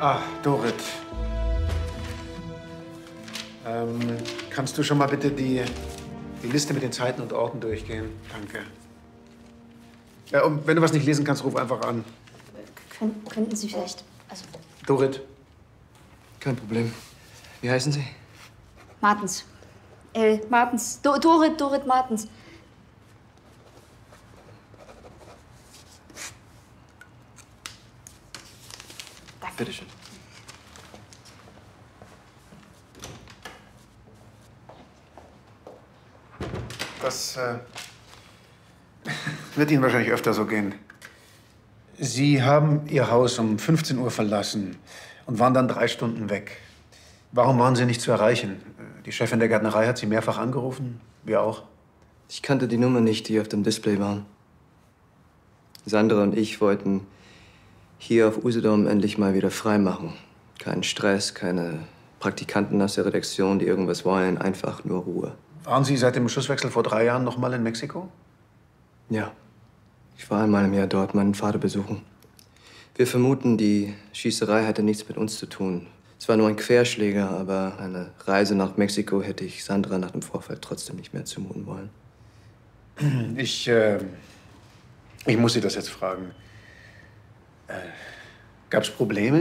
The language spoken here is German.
Ah, Dorit. Kannst du schon mal bitte die Liste mit den Zeiten und Orten durchgehen? Danke. Ja, und wenn du was nicht lesen kannst, ruf einfach an. Könnten Sie vielleicht... Also... Dorit. Kein Problem. Wie heißen Sie? Martens. Martens. Dorit Martens. Danke. Bitteschön. Das wird Ihnen wahrscheinlich öfter so gehen. Sie haben Ihr Haus um 15 Uhr verlassen und waren dann 3 Stunden weg. Warum waren Sie nicht zu erreichen? Die Chefin der Gärtnerei hat Sie mehrfach angerufen. Wir auch. Ich kannte die Nummer nicht, die auf dem Display waren. Sandra und ich wollten hier auf Usedom endlich mal wieder frei machen. Keinen Stress, keine Praktikanten aus der Redaktion, die irgendwas wollen, einfach nur Ruhe. Waren Sie seit dem Schusswechsel vor 3 Jahren noch mal in Mexiko? Ja. Ich war einmal im Jahr dort, meinen Vater besuchen. Wir vermuten, die Schießerei hatte nichts mit uns zu tun. Es war nur ein Querschläger, aber eine Reise nach Mexiko hätte ich Sandra nach dem Vorfall trotzdem nicht mehr zumuten wollen. Ich muss Sie das jetzt fragen. Gab's Probleme